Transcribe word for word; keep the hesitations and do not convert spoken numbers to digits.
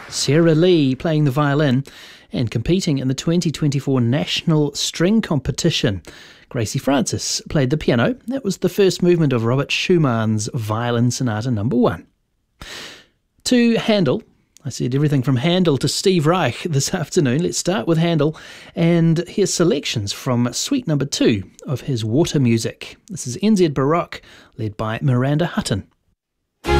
Sarah Lee playing the violin and competing in the twenty twenty-four National String Competition. Gracie Francis played the piano. That was the first movement of Robert Schumann's Violin Sonata number one. To Handel. I said everything from Handel to Steve Reich this afternoon. Let's start with Handel and here's selections from Suite number two of his Water Music. This is N Z Baroque, led by Miranda Hutton.